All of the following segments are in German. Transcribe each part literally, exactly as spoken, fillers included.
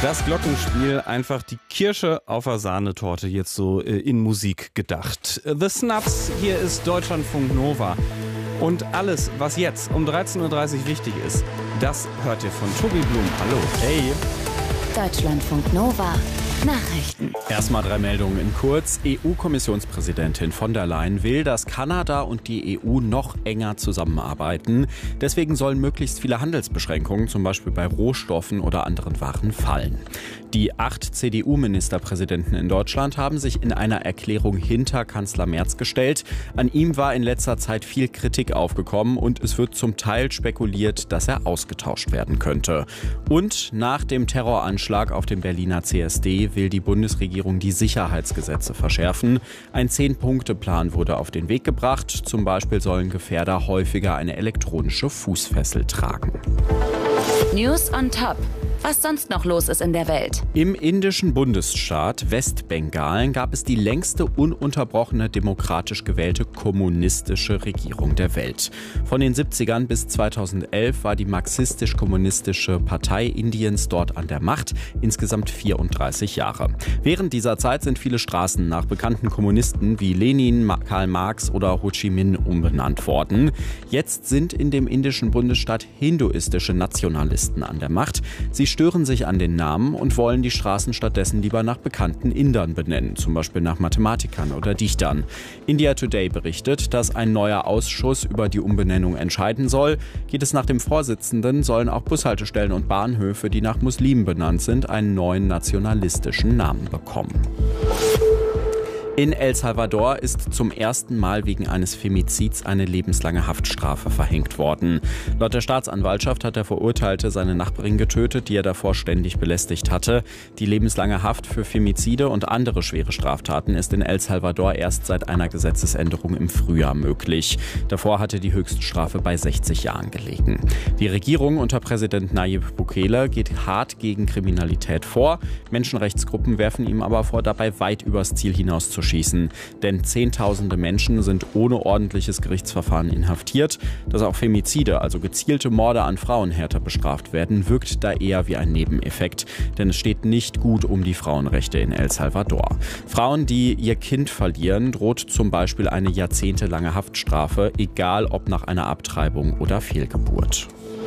Das Glockenspiel, einfach die Kirsche auf der Sahnetorte, jetzt so äh, in Musik gedacht. The Snaps, hier ist Deutschlandfunk Nova. Und alles, was jetzt um dreizehn Uhr dreißig wichtig ist, das hört ihr von Tobi Blum. Hallo. Hey. Deutschlandfunk Nova. Nachrichten. Erstmal drei Meldungen in kurz. E U-Kommissionspräsidentin von der Leyen will, dass Kanada und die E U noch enger zusammenarbeiten. Deswegen sollen möglichst viele Handelsbeschränkungen, zum Beispiel bei Rohstoffen oder anderen Waren, fallen. Die acht C D U-Ministerpräsidenten in Deutschland haben sich in einer Erklärung hinter Kanzler Merz gestellt. An ihm war in letzter Zeit viel Kritik aufgekommen und es wird zum Teil spekuliert, dass er ausgetauscht werden könnte. Und nach dem Terroranschlag auf dem Berliner C S D will die Bundesregierung die Sicherheitsgesetze verschärfen. Ein Zehn-Punkte-Plan wurde auf den Weg gebracht. Zum Beispiel sollen Gefährder häufiger eine elektronische Fußfessel tragen. News on Top. Was sonst noch los ist in der Welt. Im indischen Bundesstaat Westbengalen gab es die längste ununterbrochene demokratisch gewählte kommunistische Regierung der Welt. Von den siebzigern bis zweitausendelf war die marxistisch-kommunistische Partei Indiens dort an der Macht, insgesamt vierunddreißig Jahre. Während dieser Zeit sind viele Straßen nach bekannten Kommunisten wie Lenin, Karl Marx oder Ho Chi Minh umbenannt worden. Jetzt sind in dem indischen Bundesstaat hinduistische Nationalisten an der Macht. Sie stören sich an den Namen und wollen die Straßen stattdessen lieber nach bekannten Indern benennen, zum Beispiel nach Mathematikern oder Dichtern. India Today berichtet, dass ein neuer Ausschuss über die Umbenennung entscheiden soll. Geht es nach dem Vorsitzenden, sollen auch Bushaltestellen und Bahnhöfe, die nach Muslimen benannt sind, einen neuen nationalistischen Namen bekommen. In El Salvador ist zum ersten Mal wegen eines Femizids eine lebenslange Haftstrafe verhängt worden. Laut der Staatsanwaltschaft hat der Verurteilte seine Nachbarin getötet, die er davor ständig belästigt hatte. Die lebenslange Haft für Femizide und andere schwere Straftaten ist in El Salvador erst seit einer Gesetzesänderung im Frühjahr möglich. Davor hatte die Höchststrafe bei sechzig Jahren gelegen. Die Regierung unter Präsident Nayib Bukele geht hart gegen Kriminalität vor. Menschenrechtsgruppen werfen ihm aber vor, dabei weit übers Ziel hinaus zu schießen. Denn Zehntausende Menschen sind ohne ordentliches Gerichtsverfahren inhaftiert. Dass auch Femizide, also gezielte Morde an Frauen, härter bestraft werden, wirkt da eher wie ein Nebeneffekt. Denn es steht nicht gut um die Frauenrechte in El Salvador. Frauen, die ihr Kind verlieren, droht zum Beispiel eine jahrzehntelange Haftstrafe, egal ob nach einer Abtreibung oder Fehlgeburt.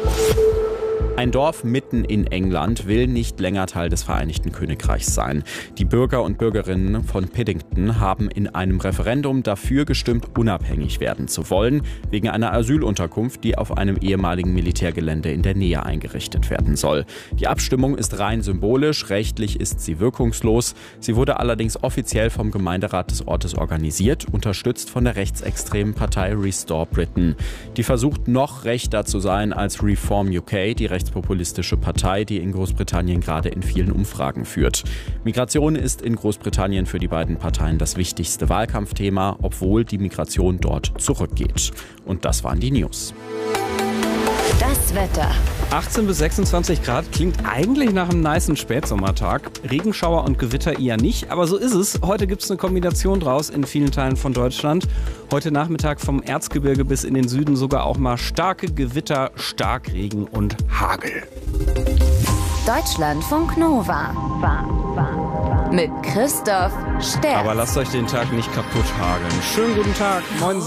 Ein Dorf mitten in England will nicht länger Teil des Vereinigten Königreichs sein. Die Bürger und Bürgerinnen von Piddington haben in einem Referendum dafür gestimmt, unabhängig werden zu wollen, wegen einer Asylunterkunft, die auf einem ehemaligen Militärgelände in der Nähe eingerichtet werden soll. Die Abstimmung ist rein symbolisch, rechtlich ist sie wirkungslos. Sie wurde allerdings offiziell vom Gemeinderat des Ortes organisiert, unterstützt von der rechtsextremen Partei Restore Britain. Die versucht noch rechter zu sein als Reform U K, die rechtspopulistische Partei, die in Großbritannien gerade in vielen Umfragen führt. Migration ist in Großbritannien für die beiden Parteien das wichtigste Wahlkampfthema, obwohl die Migration dort zurückgeht. Und das waren die News. Das Wetter. achtzehn bis sechsundzwanzig Grad klingt eigentlich nach einem nicen Spätsommertag. Regenschauer und Gewitter eher nicht, aber so ist es. Heute gibt es eine Kombination draus in vielen Teilen von Deutschland. Heute Nachmittag vom Erzgebirge bis in den Süden sogar auch mal starke Gewitter, Starkregen und Hagel. Deutschlandfunk Nova. Mit Christoph Sterz. Aber lasst euch den Tag nicht kaputt hageln. Schönen guten Tag. Moin.